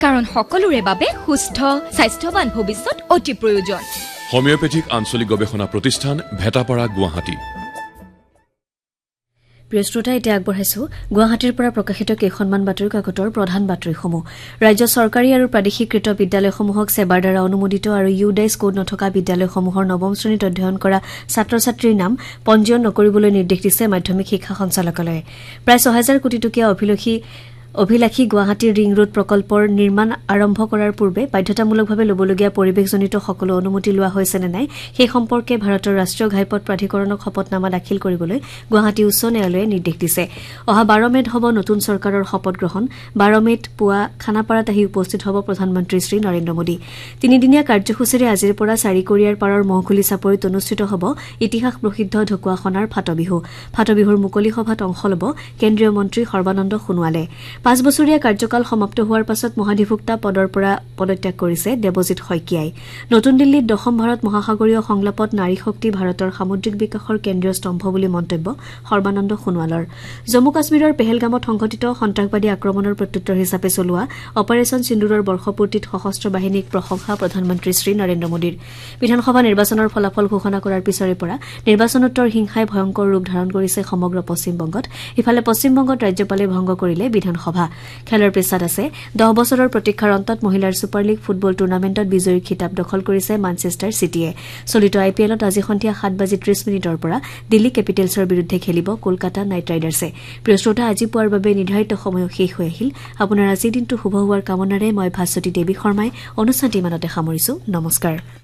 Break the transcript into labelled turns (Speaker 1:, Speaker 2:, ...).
Speaker 1: কাৰণ সকলোৰে বাবে সুস্থ স্বাস্থ্যৱান ভৱিষ্যত অতি প্ৰয়োজন
Speaker 2: হোমিওপ্যাথিক আঞ্চলিক গৱেষণা প্ৰতিষ্ঠান ভেটাপাৰা গুৱাহাটী
Speaker 3: প্ৰিয় শ্ৰোতা এতিয়া আগবঢ়াইছো গুৱাহাটীৰ পৰা প্ৰকাশিত কেইখনমান বাতৰি কাকতৰ প্ৰধান বাতৰিসমূহ ৰাজ্য চৰকাৰী আৰু প্ৰাদেশিকৃত বিদ্যালয়সমূহক সেবাৰ দ্বাৰা অনুমোদিত আৰু ইউডাইছ কোড নথকা বিদ্যালয়সমূহৰ নৱম শ্ৰেণীত অধ্যয়ন কৰা ছাত্ৰ-ছাত্ৰীৰ নাম পঞ্জীয়ন নকৰিবলৈ নিৰ্দেশ দিছে মাধ্যমিক শিক্ষা সঞ্চালকালয়ে প্ৰায় ৬০০০ কোটি টকীয়া অভিলাষী গুৱাহাটী ৰিং ৰোড প্ৰকল্পৰ নিৰ্মাণ আৰম্ভ কৰাৰ পূৰ্বে বাধ্যতামূলকভাৱে ল'বলগীয়া পৰিৱেশজনিত সকলো অনুমতি লোৱা হৈছে নে নাই সেই সম্পৰ্কে ভাৰতৰ ৰাষ্ট্ৰীয় ঘাইপথ প্ৰাধিকৰণক শপতনামা দাখিল কৰিবলৈ গুৱাহাটী উচ্চ ন্যায়ালয়ে নিৰ্দেশ দিছে অহা 12 মেত হ'ব নতুন চৰকাৰৰ শপত গ্ৰহণ 12 মেত পুৱা খানাপাৰাত আহি উপস্থিত হ'ব প্ৰধানমন্ত্ৰী শ্ৰী নৰেন্দ্ৰ মোদী তিনিদিনীয়া কাৰ্যসূচীৰে আজিৰ পৰা চাৰিকৰীয়াৰ পাৰৰ মহকুলি চাপৰিত অনুষ্ঠিত হ'ব ইতিহাস প্ৰসিদ্ধ ঢকুৱাখনাৰ ফাটবিহুৰ মুকলি সভাত অংশ ল'ব কেন্দ্ৰীয় মন্ত্ৰী সৰ্বানন্দ সোণোৱালে 5 বছৰীয়া কাৰ্যকাল সমাপ্ত হোৱাৰ পাছত মহাধিভুক্তা পদৰ পৰা পদত্যাগ কৰিছে দেৱজিৎ শইকীয়াই নতুন দিল্লীত 10ম ভাৰত মহাসাগৰীয় সংলাপত নাৰী শক্তি ভাৰতৰ সামুদ্ৰিক বিকাশৰ কেন্দ্ৰীয় স্তম্ভ বুলি মন্তব্য সৰ্বানন্দ সোণোৱালৰ জম্মু কাশ্মীৰৰ পেহেলগামত সংঘটিত সন্ত্ৰাসবাদী আক্ৰমণৰ প্ৰত্যুত্তৰ হিচাপে চলোৱা অপাৰেচন সিন্দুৰৰ বৰ্ষপূৰ্তিত সশস্ত্ৰ বাহিনীক প্ৰশংসা প্ৰধানমন্ত্ৰী শ্ৰী নৰেন্দ্ৰ মোদীৰ বিধানসভা নিৰ্বাচনৰ ফলাফল ঘোষণা কৰাৰ পিছৰে পৰা নিৰ্বাচনোত্তৰ হিংসাই ভয়ংকৰ ৰূপ ধাৰণ কৰিছে সমগ্ৰ পশ্চিমবংগত ইফালে পশ্চিমবংগত ৰাজ্যপালে ভংগ কৰিলে বিধানসভা খেলৰ পৃষ্ঠাত আছে 10 বছৰৰ প্ৰতীক্ষাৰ অন্তত মহিলাৰ ছুপাৰ লীগ ফুটবল টুৰ্ণামেণ্টত বিজয়ীৰ খিতাপ দখল কৰিছে মানচেষ্টাৰ চিটিয়ে চলিত আইপিএলত আজি সন্ধিয়া 7:30 পৰা দিল্লী কেপিটেলছৰ বিৰুদ্ধে খেলিব কলকাতা নাইট ৰাইডাৰ্ছে প্ৰিয় শ্ৰোতা আজি পুৱাৰ বাবে নিৰ্ধাৰিত সময় শেষ হৈ আহিল আপোনাৰ আজি দিনটো শুভ হোৱাৰ কামনাৰে মই ভাস্বতী দেৱী শৰ্মাই অনুষ্ঠানটি ইমানতে সামৰিছো নমস্কাৰ